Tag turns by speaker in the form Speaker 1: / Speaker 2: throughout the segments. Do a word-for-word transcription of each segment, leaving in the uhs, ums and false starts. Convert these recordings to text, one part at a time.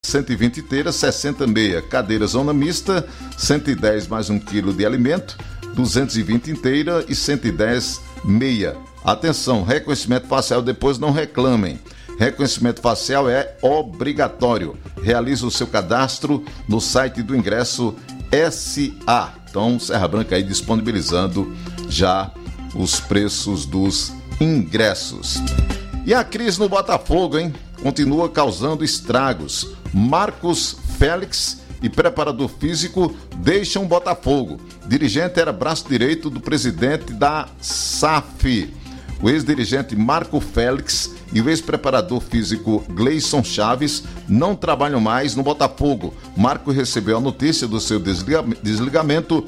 Speaker 1: cento e vinte inteiras, sessenta meia. Cadeira zona mista, cento e dez mais um quilo de alimento, duzentos e vinte inteira e cento e dez meia. Atenção, reconhecimento facial depois não reclamem. Reconhecimento facial é obrigatório. Realize o seu cadastro no site do Ingresso S A. Então, Serra Branca aí disponibilizando já os preços dos ingressos. E a crise no Botafogo, hein? Continua causando estragos. Marcos Félix e preparador físico deixam o Botafogo. Dirigente era braço direito do presidente da S A F. O ex-dirigente Marco Félix e o ex-preparador físico Gleison Chaves não trabalham mais no Botafogo. Marco recebeu a notícia do seu desligamento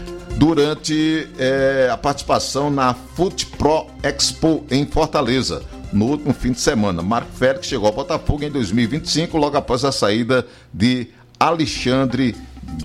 Speaker 1: durante é, a participação na FutPro Expo em Fortaleza, no último fim de semana. Marco Félix chegou ao Botafogo em dois mil e vinte e cinco, logo após a saída de Alexandre.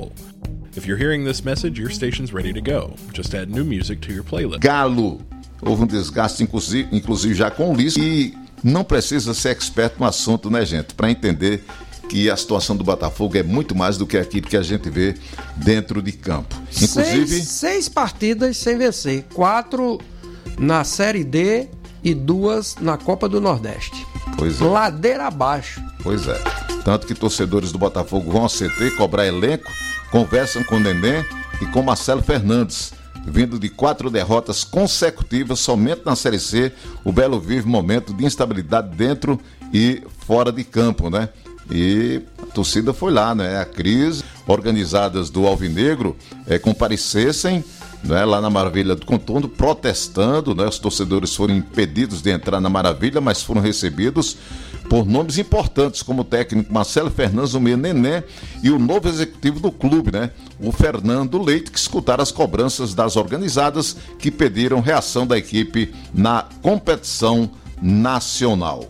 Speaker 2: If you're hearing this message, your station's ready to go. Just add new music to your playlist.
Speaker 1: Galo. Houve um desgaste, inclusive, inclusive já com o Lisca, e não precisa ser experto no assunto, né, gente, para entender que a situação do Botafogo é muito mais do que aquilo que a gente vê dentro de campo. Inclusive...
Speaker 3: Seis, seis partidas sem vencer, quatro na Série D e duas na Copa do Nordeste.
Speaker 1: Pois é.
Speaker 3: Ladeira abaixo.
Speaker 1: Pois é. Tanto que torcedores do Botafogo vão ao C T cobrar elenco, conversam com o Neném e com Marcelo Fernandes. Vindo de quatro derrotas consecutivas somente na Série C, o Belo vive momento de instabilidade dentro e fora de campo, né? E a torcida foi lá, né? A crise, organizadas do Alvinegro, é, comparecessem, né, lá na Maravilha do Contorno, protestando, né? Os torcedores foram impedidos de entrar na Maravilha, mas foram recebidos por nomes importantes, como o técnico Marcelo Fernandes, o meia Neném, e o novo executivo do clube, né? O Fernando Leite, que escutaram as cobranças das organizadas que pediram reação da equipe na competição nacional.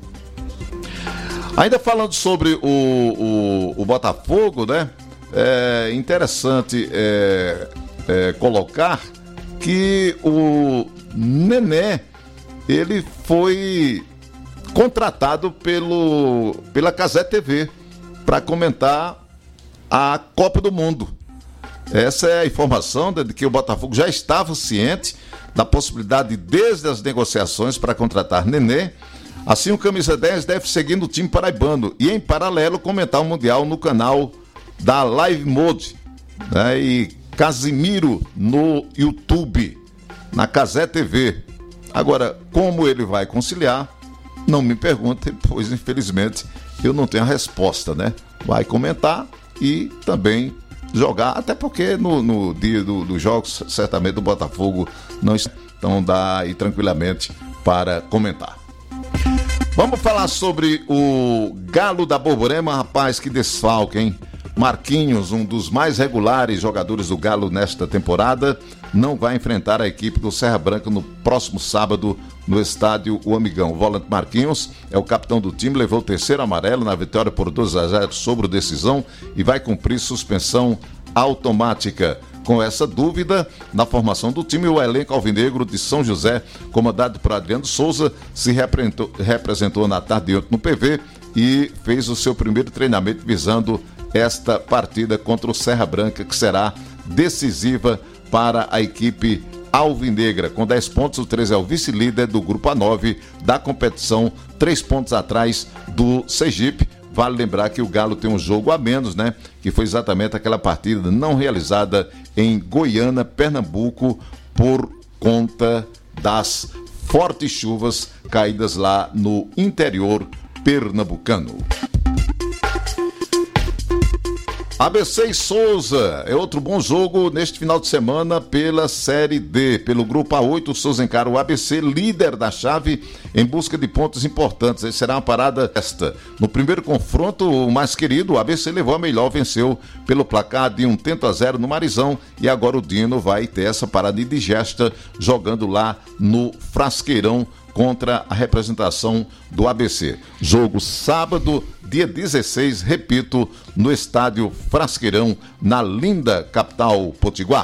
Speaker 1: Ainda falando sobre o, o, o Botafogo, né? É interessante é, é, colocar que o Neném, ele foi contratado pelo, pela Cazé T V para comentar a Copa do Mundo. Essa é a informação de que o Botafogo já estava ciente da possibilidade, desde as negociações para contratar Nenê. Assim, o Camisa dez deve seguir no time paraibano e, em paralelo, comentar o Mundial no canal da Live Mode, né? E Casimiro no YouTube, na Cazé T V. Agora, como ele vai conciliar? Não me perguntem, pois infelizmente eu não tenho a resposta, né? Vai comentar e também jogar, até porque no, no dia dos do jogos, certamente o Botafogo não estão dá aí tranquilamente para comentar. Vamos falar sobre o Galo da Borborema, rapaz, que desfalque, hein? Marquinhos, um dos mais regulares jogadores do Galo nesta temporada, não vai enfrentar a equipe do Serra Branca no próximo sábado no estádio O Amigão. O volante Marquinhos é o capitão do time, levou o terceiro amarelo na vitória por dois a zero sobre o Decisão e vai cumprir suspensão automática. Com essa dúvida, na formação do time, o elenco alvinegro de São José, comandado por Adriano Souza, se representou, representou na tarde de ontem no P V e fez o seu primeiro treinamento visando esta partida contra o Serra Branca, que será decisiva para a equipe alvinegra. Com dez pontos, o treze é o vice-líder do grupo A nove da competição, três pontos atrás do Sergipe. Vale lembrar que o Galo tem um jogo a menos, né? Que foi exatamente aquela partida não realizada em Goiânia, Pernambuco, por conta das fortes chuvas caídas lá no interior pernambucano. A B C e Souza é outro bom jogo neste final de semana pela Série D. Pelo grupo A oito, o Souza encara o A B C, líder da chave, em busca de pontos importantes. Essa será uma parada esta. No primeiro confronto, o mais querido, o A B C levou a melhor, venceu pelo placar de um tento a zero no Marizão, e agora o Dino vai ter essa parada indigesta jogando lá no Frasqueirão contra a representação do A B C. Jogo sábado, dia dezesseis, repito, no estádio Frasqueirão, na linda capital potiguar.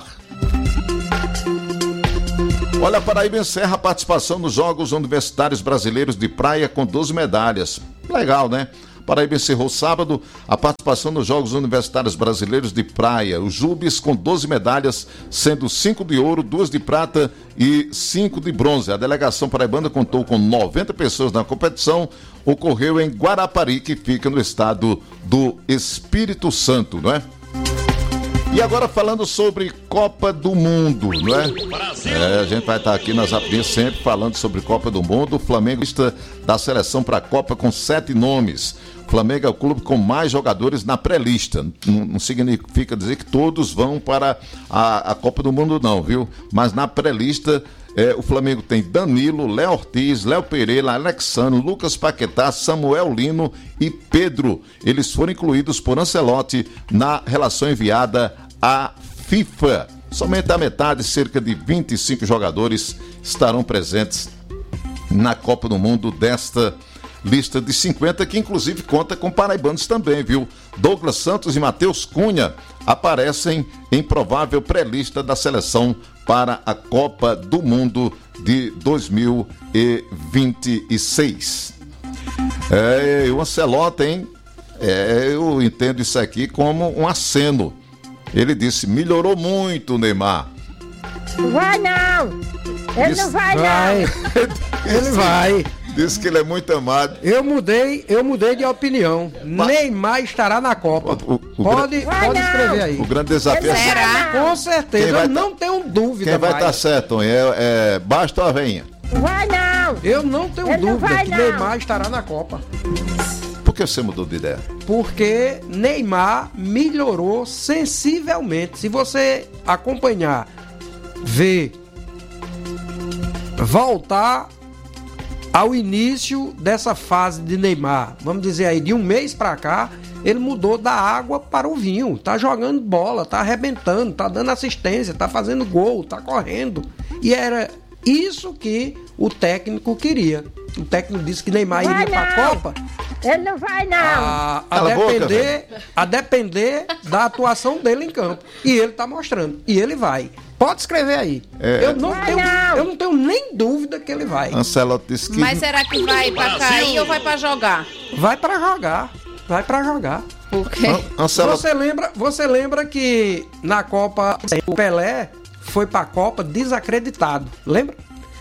Speaker 1: Olha, a Paraíba encerra a participação nos Jogos Universitários Brasileiros de Praia com doze medalhas. Legal, né? Paraíba encerrou sábado a participação nos Jogos Universitários Brasileiros de Praia. Os Jubes com doze medalhas, sendo cinco de ouro, duas de prata e cinco de bronze. A delegação paraibana contou com noventa pessoas na competição. Ocorreu em Guarapari, que fica no estado do Espírito Santo, não é? E agora falando sobre Copa do Mundo, não é? É, a gente vai estar aqui nas rapidinhas sempre falando sobre Copa do Mundo. O Flamengo está da seleção para a Copa com sete nomes. O Flamengo é o clube com mais jogadores na pré-lista. Não, não significa dizer que todos vão para a, a Copa do Mundo não, viu? Mas na pré-lista é, o Flamengo tem Danilo, Léo Ortiz, Léo Pereira, Alexandre, Lucas Paquetá, Samuel Lino e Pedro. Eles foram incluídos por Ancelotti na relação enviada à FIFA. Somente a metade, cerca de vinte e cinco jogadores, estarão presentes na Copa do Mundo desta lista de cinquenta, que inclusive conta com paraibanos também, viu? Douglas Santos e Matheus Cunha aparecem em provável pré-lista da seleção para a Copa do Mundo de dois mil e vinte e seis. É, o Ancelotti, hein? É, eu entendo isso aqui como um aceno. Ele disse, melhorou muito o Neymar.
Speaker 4: Vai não! Ele
Speaker 1: Isso
Speaker 4: não vai,
Speaker 3: Vai,
Speaker 4: não!
Speaker 3: ele vai.
Speaker 1: Disse que ele é muito amado.
Speaker 3: Eu mudei, eu mudei de opinião. Neymar estará na Copa.
Speaker 1: O- o- o
Speaker 3: pode,
Speaker 4: Vai
Speaker 3: pode
Speaker 4: não.
Speaker 3: escrever aí.
Speaker 1: O grande desafio é...
Speaker 4: Será?
Speaker 3: Com certeza,
Speaker 1: Quem vai
Speaker 3: eu
Speaker 1: tá-
Speaker 3: não tenho dúvida
Speaker 1: Quem vai estar
Speaker 3: mais.
Speaker 1: certo, Tony? É, é Basta ou a Veinha?
Speaker 4: Vai não!
Speaker 3: Eu não tenho
Speaker 4: Ele não
Speaker 3: dúvida
Speaker 4: vai,
Speaker 3: que
Speaker 4: não.
Speaker 3: Neymar estará na Copa.
Speaker 1: Por que você mudou de ideia?
Speaker 3: Porque Neymar melhorou sensivelmente. Se você acompanhar, ver, voltar ao início dessa fase de Neymar, vamos dizer aí, de um mês pra cá, ele mudou da água para o vinho. Tá jogando bola, tá arrebentando, tá dando assistência, tá fazendo gol, tá correndo. E era isso que o técnico queria. O técnico disse que Neymar
Speaker 4: Vai
Speaker 3: iria pra
Speaker 4: não.
Speaker 3: Copa.
Speaker 4: Ele não vai, não!
Speaker 3: A, a
Speaker 1: Cala a boca,
Speaker 3: depender, a depender da atuação dele em campo. E ele tá mostrando. E ele vai. Pode escrever aí.
Speaker 1: É.
Speaker 3: eu, não
Speaker 4: Vai
Speaker 3: tenho,
Speaker 4: não.
Speaker 3: eu não tenho nem dúvida que ele vai.
Speaker 1: Ancelotti disse que...
Speaker 5: Mas será que vai pra cair ou vai pra jogar?
Speaker 3: Vai pra jogar. Vai pra jogar.
Speaker 5: Porque
Speaker 1: An- Ancelotti...
Speaker 3: Você lembra, você lembra que na Copa o Pelé foi pra Copa desacreditado. Lembra?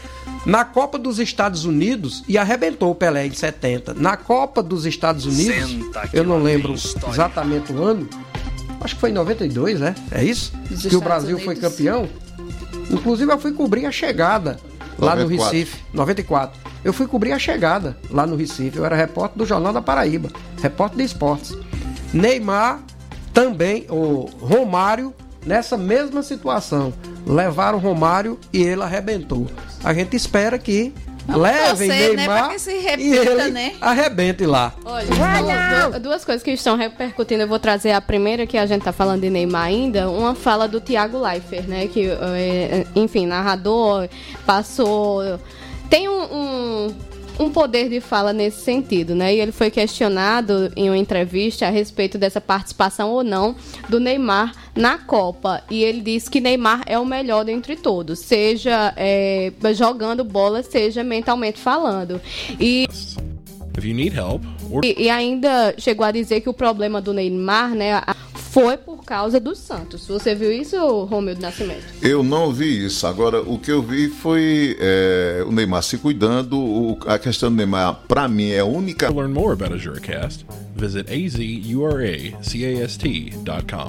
Speaker 3: Na Copa dos Estados Unidos, e arrebentou o Pelé em setenta. Na Copa dos Estados Unidos, eu não lembro exatamente o ano, acho que foi em noventa e dois, né? É isso?
Speaker 5: Dos
Speaker 3: que o
Speaker 5: Estados
Speaker 3: Brasil foi
Speaker 5: Unidos.
Speaker 3: campeão. Inclusive eu fui cobrir a chegada lá no
Speaker 1: noventa e quatro.
Speaker 3: Recife, noventa e quatro. Eu fui cobrir a chegada lá no Recife. Eu era repórter do Jornal da Paraíba, repórter de esportes. Neymar também, o Romário, nessa mesma situação. Levaram o Romário e ele arrebentou. A gente espera que
Speaker 5: Vamos
Speaker 3: levem
Speaker 5: torcer, né,
Speaker 3: Neymar
Speaker 5: pra que se
Speaker 3: e
Speaker 5: repita,
Speaker 3: ele
Speaker 5: né?
Speaker 3: arrebente lá.
Speaker 6: Olha,
Speaker 4: Vai
Speaker 6: du-
Speaker 4: não.
Speaker 6: du- duas coisas que estão repercutindo. Eu vou trazer a primeira, que a gente tá falando de Neymar ainda. Uma fala do Thiago Leifert, né? Que, é, enfim, narrador, passou... Tem um, um, um poder de fala nesse sentido, né? E ele foi questionado em uma entrevista a respeito dessa participação ou não do Neymar na Copa. E ele disse que Neymar é o melhor dentre todos, seja é, jogando bola, seja mentalmente falando. E...
Speaker 2: If you need help or
Speaker 6: E, e ainda chegou a dizer que o problema do Neymar, né, a- foi por causa do Santos. Você viu isso, Romildo Nascimento?
Speaker 1: Eu não vi isso. Agora, o que eu vi foi é, o Neymar se cuidando. O- a questão do Neymar, pra mim, é a única...
Speaker 2: to learn more about AzuraCast, visit a z u r a c a s t dot com.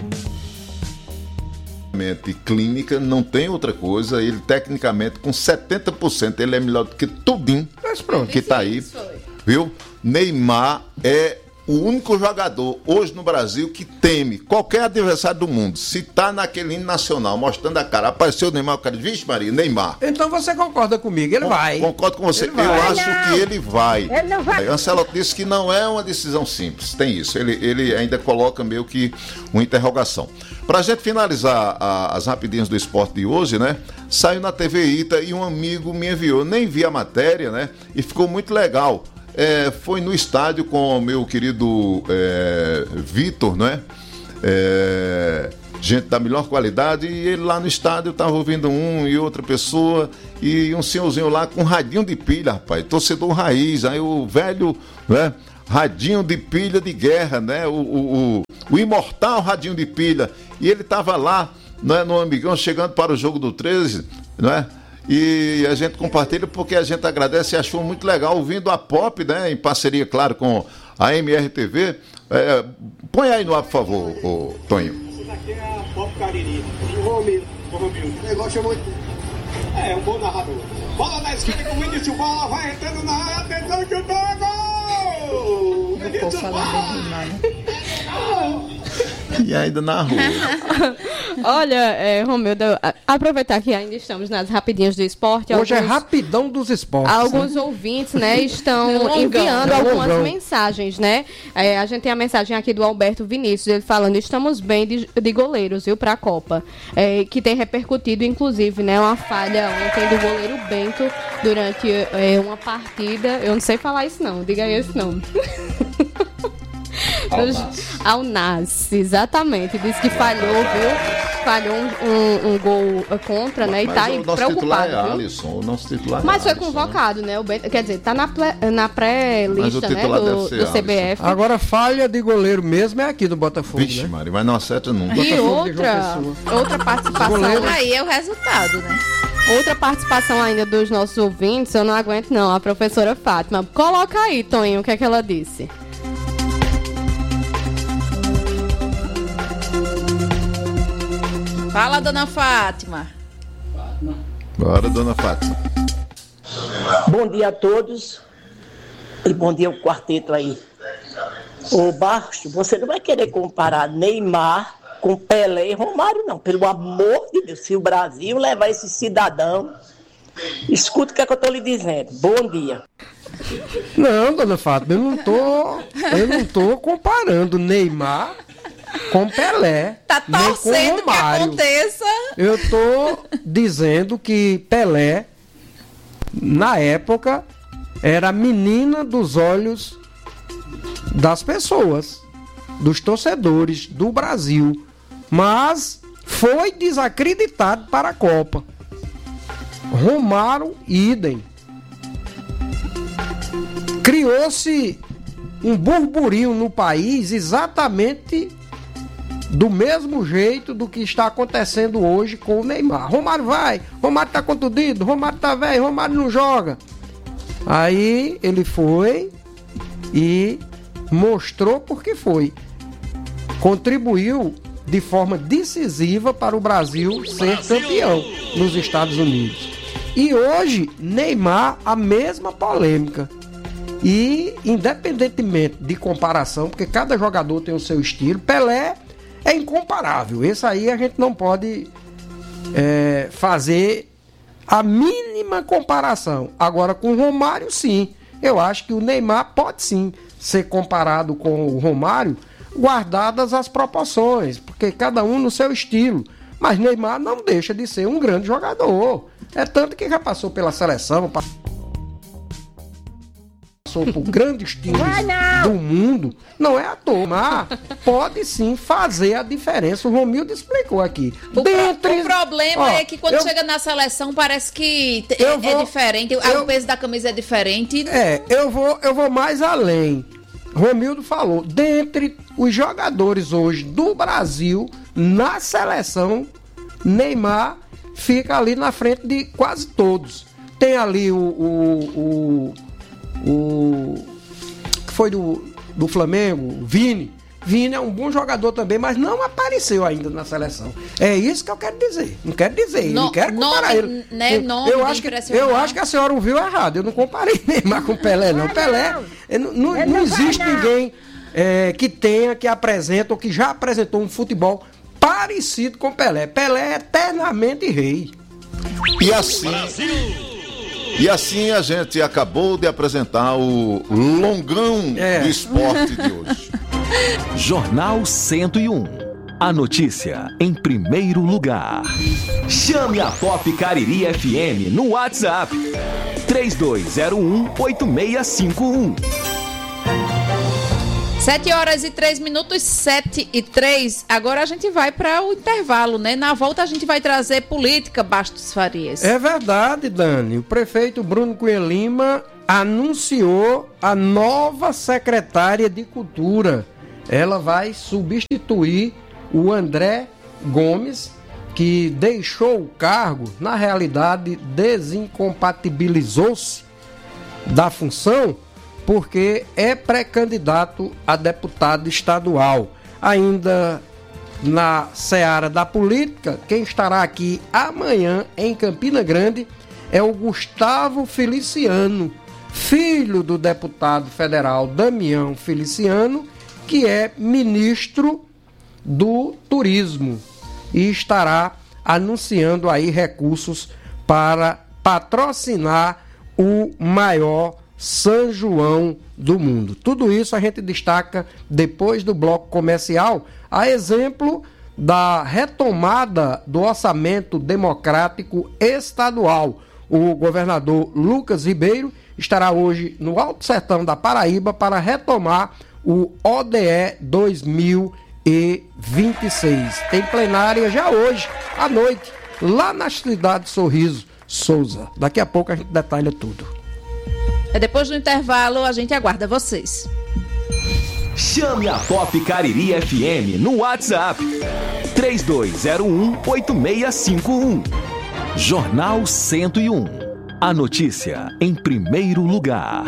Speaker 1: clínica, não tem outra coisa. Ele, tecnicamente, com setenta por cento, ele é melhor do que tudinho
Speaker 3: Mas pronto.
Speaker 1: que tá aí. Viu? Neymar é o único jogador hoje no Brasil que teme qualquer adversário do mundo. Se tá naquele hino nacional mostrando a cara, apareceu o Neymar, o cara diz, vixe Maria, Neymar.
Speaker 3: Então você concorda comigo, ele vai.
Speaker 1: Concordo com você.
Speaker 3: Ele vai.
Speaker 1: Eu acho
Speaker 4: Não.
Speaker 1: que ele vai.
Speaker 4: Ele não vai.
Speaker 1: Aí, Ancelotti disse que não é uma decisão simples. Tem isso. Ele, ele ainda coloca meio que uma interrogação. Pra gente finalizar a- as rapidinhas do esporte de hoje, né? Saiu na T V Ita e um amigo me enviou. Eu nem vi a matéria, né? E ficou muito legal. É, foi no estádio com o meu querido é, Vitor, né? É, gente da melhor qualidade, e ele lá no estádio estava ouvindo um e outra pessoa, e um senhorzinho lá com um radinho de pilha, rapaz, torcedor raiz, aí o velho, né? radinho de pilha de guerra, né? O, o, o, o imortal radinho de pilha. E ele estava lá, né, no Amigão, chegando para o jogo do treze, né? E a gente compartilha porque a gente agradece e achou muito legal ouvindo a Pop, né? Em parceria, claro, com a M R T V. É, põe aí no ar, por favor, o Tonho.
Speaker 7: Essa daqui é a Pop Cariri. O Romildo. O Romildo. O negócio é muito... É, um bom narrador. Bola na esquerda com o Vinícius, bola vai entrando na área, atenção que o gol!
Speaker 5: Não vou falar bem demais.
Speaker 1: E ainda na rua.
Speaker 6: Olha, é, Romildo, aproveitar que ainda estamos nas rapidinhas do esporte.
Speaker 3: Hoje
Speaker 6: alguns,
Speaker 3: é rapidão dos esportes.
Speaker 6: Alguns
Speaker 3: né?
Speaker 6: ouvintes, né, estão
Speaker 5: Longão,
Speaker 6: enviando
Speaker 3: é
Speaker 6: algumas
Speaker 3: longão.
Speaker 6: mensagens, né? É, a gente tem a mensagem aqui do Alberto Vinícius, ele falando, estamos bem de, de goleiros, viu, pra Copa. É, que tem repercutido, inclusive, né, uma falha ontem do goleiro Bento durante é, uma partida. Eu não sei falar isso não, diga aí esse nome. Ao Nas, exatamente. Disse que falhou, viu? Falhou um, um, um gol contra, né? E
Speaker 1: Mas
Speaker 6: tá
Speaker 1: o nosso
Speaker 6: preocupado.
Speaker 1: titular é
Speaker 6: Viu?
Speaker 1: Alisson. O nosso titular
Speaker 6: Mas
Speaker 1: é
Speaker 6: foi
Speaker 1: Alisson,
Speaker 6: convocado, né? O Bento, quer dizer, tá na, ple- na
Speaker 1: Mas
Speaker 6: pré-lista,
Speaker 1: o
Speaker 6: né?
Speaker 1: titular
Speaker 6: Do,
Speaker 1: deve ser
Speaker 6: do C B F.
Speaker 3: Agora, falha de goleiro mesmo é aqui do Botafogo,
Speaker 1: Vixe,
Speaker 3: né?
Speaker 1: Mari, mas não acerta nunca.
Speaker 6: E
Speaker 3: Botafogo de
Speaker 6: outra,
Speaker 3: João
Speaker 6: outra participação.
Speaker 3: Goleiro.
Speaker 5: Aí é o resultado, né?
Speaker 6: Outra participação ainda dos nossos ouvintes, eu não aguento não, a professora Fátima. Coloca aí, Toninho, o que é que ela disse.
Speaker 5: Fala, dona Fátima.
Speaker 1: Bora, dona Fátima.
Speaker 8: Bom dia a todos e bom dia ao quarteto aí. Ô Baixo, você não vai querer comparar Neymar com Pelé e Romário, não. Pelo amor de Deus, se o Brasil levar esse cidadão, escuta o que é que eu estou lhe dizendo. Bom dia.
Speaker 3: Não, dona Fátima, eu não tô, eu não tô comparando Neymar com Pelé,
Speaker 5: Tá
Speaker 3: nem com
Speaker 5: torcendo que
Speaker 3: Romário.
Speaker 5: aconteça.
Speaker 3: Eu tô dizendo que Pelé, na época, era a menina dos olhos das pessoas, dos torcedores do Brasil, mas foi desacreditado para a Copa. Romário, idem. Criou-se um burburinho no país exatamente do mesmo jeito do que está acontecendo hoje com o Neymar. Romário vai, Romário tá contundido, Romário tá velho, Romário não joga. Aí ele foi e mostrou porque foi. Contribuiu de forma decisiva para o Brasil ser campeão nos Estados Unidos. E hoje, Neymar, a mesma polêmica. E, independentemente de comparação, porque cada jogador tem o seu estilo, Pelé é incomparável. Esse aí a gente não pode é, fazer a mínima comparação. Agora, com o Romário, sim. Eu acho que o Neymar pode sim ser comparado com o Romário, guardadas as proporções, porque cada um no seu estilo. Mas Neymar não deixa de ser um grande jogador. É tanto que já passou pela seleção, passou por grandes times do mundo. Não é à toa, mas pode sim fazer a diferença. O Romildo explicou aqui.
Speaker 5: O,
Speaker 3: Dentre,
Speaker 5: pro, o problema
Speaker 3: ó,
Speaker 5: é que quando
Speaker 3: eu,
Speaker 5: chega na seleção parece que t-
Speaker 3: Eu
Speaker 5: é,
Speaker 3: vou-
Speaker 5: é diferente,
Speaker 3: eu-
Speaker 5: o peso da camisa é diferente.
Speaker 3: É, eu vou, eu vou mais além. Romildo falou, dentre os jogadores hoje do Brasil, na seleção, Neymar fica ali na frente de quase todos. Tem ali o... o, o, o que foi do, do Flamengo, o Vini. Vini é um bom jogador também, mas não apareceu ainda na seleção. É isso que eu quero dizer. Não quero dizer,
Speaker 5: No-
Speaker 3: não quero comparar
Speaker 5: nome,
Speaker 3: ele.
Speaker 5: né,
Speaker 3: eu,
Speaker 5: nome
Speaker 3: eu
Speaker 5: de
Speaker 3: acho que,
Speaker 5: impressionar.
Speaker 3: eu acho que a senhora ouviu errado. Eu não comparei Neymar com Pelé, não. Pelé, ele não, não,
Speaker 4: Ele
Speaker 3: não
Speaker 4: não vai,
Speaker 3: existe
Speaker 4: não.
Speaker 3: ninguém é, que tenha, que apresenta ou que já apresentou um futebol parecido com Pelé. Pelé é eternamente rei.
Speaker 1: E assim, e assim a gente acabou de apresentar o longão
Speaker 3: É.
Speaker 1: do esporte de hoje.
Speaker 9: Jornal cento e um. A notícia em primeiro lugar. Chame a Pop Cariri F M no WhatsApp três dois zero um oito seis cinco um.
Speaker 5: sete horas e três minutos, sete e três. Agora a gente vai para o intervalo, né? Na volta a gente vai trazer política, Bastos Farias.
Speaker 3: É verdade, Dani. O prefeito Bruno Cunha Lima anunciou a nova secretária de Cultura. Ela vai substituir o André Gomes, que deixou o cargo, na realidade desincompatibilizou-se da função, porque é pré-candidato a deputado estadual. Ainda na seara da política, quem estará aqui amanhã em Campina Grande é o Gustavo Feliciano, filho do deputado federal Damião Feliciano, que é ministro do Turismo, e estará anunciando aí recursos para patrocinar o maior São João do mundo. Tudo isso a gente destaca depois do bloco comercial, a exemplo da retomada do orçamento democrático estadual. O governador Lucas Ribeiro estará hoje no Alto Sertão da Paraíba para retomar o O D E dois mil e vinte e seis. Tem plenária já hoje, à noite, lá na cidade de Sorriso, Souza. Daqui a pouco a gente detalha tudo.
Speaker 5: É depois do intervalo, a gente aguarda vocês.
Speaker 9: Chame a Pop Cariri F M no WhatsApp três dois zero um, oito seis cinco um. Jornal cento e um. A notícia em primeiro lugar.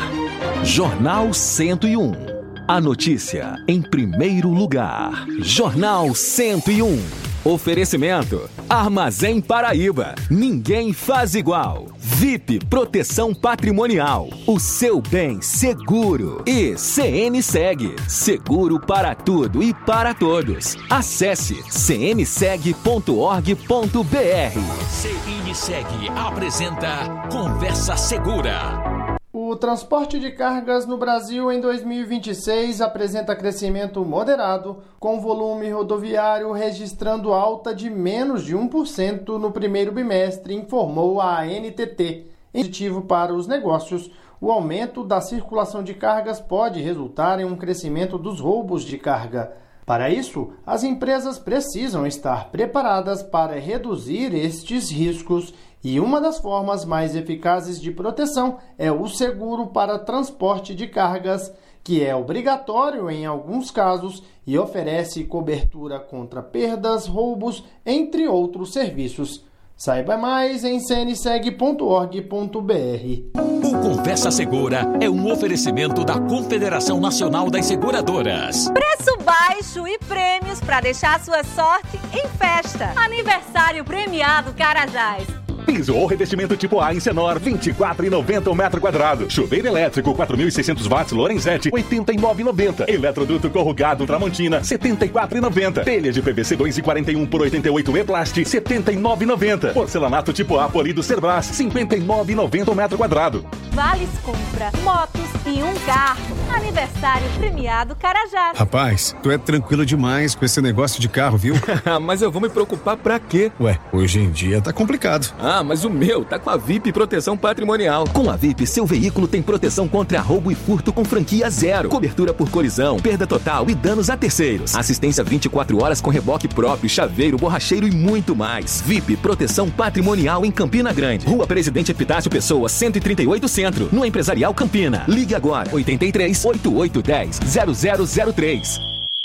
Speaker 9: Jornal cento e um. A notícia em primeiro lugar. Jornal cento e um. Oferecimento: Armazém Paraíba. Ninguém faz igual. V I P Proteção Patrimonial. O seu bem seguro. E C N Seg. Seguro para tudo e para todos. Acesse c n seg ponto org ponto b r.
Speaker 10: C N Seg apresenta Conversa Segura.
Speaker 11: O transporte de cargas no Brasil em dois mil e vinte e seis apresenta crescimento moderado, com volume rodoviário registrando alta de menos de um por cento no primeiro bimestre, informou a A N T T. Positivo para os negócios, o aumento da circulação de cargas pode resultar em um crescimento dos roubos de carga. Para isso, as empresas precisam estar preparadas para reduzir estes riscos, e uma das formas mais eficazes de proteção é o seguro para transporte de cargas, que é obrigatório em alguns casos e oferece cobertura contra perdas, roubos, entre outros serviços. Saiba mais em c n seg ponto org ponto b r.
Speaker 10: O Conversa Segura é um oferecimento da Confederação Nacional das Seguradoras.
Speaker 12: Preço baixo e prêmios para deixar sua sorte em festa. Aniversário premiado Carajás.
Speaker 13: Piso ou revestimento tipo A em Senor, vinte e quatro reais e noventa centavos o metro quadrado. Chuveiro elétrico, quatro mil e seiscentos watts Lorenzetti, oitenta e nove reais e noventa centavos. Eletroduto corrugado Tramontina, setenta e quatro reais e noventa centavos. Telha de P V C dois reais e quarenta e um por oitenta e oito E-Plast, setenta e nove reais e noventa centavos. Porcelanato tipo A polido Cerbras, cinquenta e nove reais e noventa centavos o metro quadrado.
Speaker 12: Vales compra, motos e um carro. Aniversário premiado Carajás.
Speaker 14: Rapaz, tu é tranquilo demais com esse negócio de carro, viu?
Speaker 15: Mas eu vou me preocupar pra quê?
Speaker 14: Ué, hoje em dia tá complicado.
Speaker 15: Ah, mas o meu tá com a V I P Proteção Patrimonial.
Speaker 9: Com a V I P, seu veículo tem proteção contra roubo e furto com franquia zero. Cobertura por colisão, perda total e danos a terceiros. Assistência vinte e quatro horas com reboque próprio, chaveiro, borracheiro e muito mais. V I P Proteção Patrimonial em Campina Grande. Rua Presidente Epitácio Pessoa, cento e trinta e oito Centro, no Empresarial Campina. Ligue agora, oito três, oito oito um zero, zero zero zero três.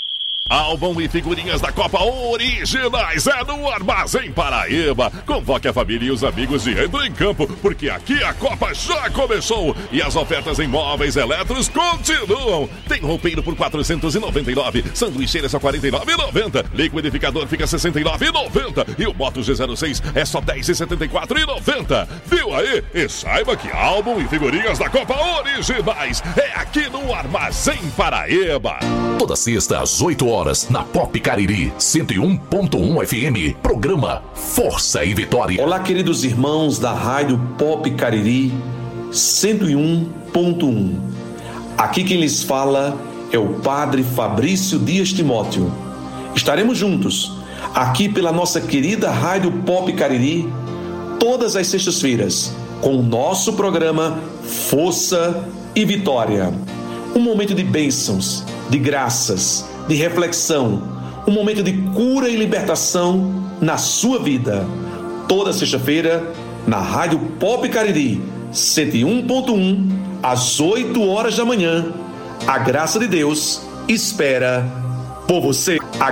Speaker 16: Álbum e figurinhas da Copa originais é no Armazém Paraíba. Convoque a família e os amigos e entre em campo, porque aqui a Copa já começou e as ofertas em móveis eletros continuam. Tem roupeiro por quatrocentos e noventa e nove reais, sanduicheira só quarenta e nove reais e noventa centavos, liquidificador fica sessenta e nove reais e noventa centavos e o Moto G zero seis é só dez reais e setenta e quatro centavos e noventa centavos. Viu aí? E saiba que álbum e figurinhas da Copa originais é aqui no Armazém Paraíba.
Speaker 10: Toda sexta às oito horas na Pop Cariri cento e um ponto um F M. Programa Força e Vitória.
Speaker 17: Olá, queridos irmãos da Rádio Pop Cariri cento e um ponto um. Aqui quem lhes fala é o Padre Fabrício Dias Timóteo. Estaremos juntos aqui pela nossa querida Rádio Pop Cariri todas as sextas-feiras com o nosso programa Força e Vitória. Um momento de bênçãos, de graças, de reflexão, um momento de cura e libertação na sua vida. Toda sexta-feira, na Rádio Pop Cariri cento e um ponto um, às oito horas da manhã. A graça de Deus espera por você. A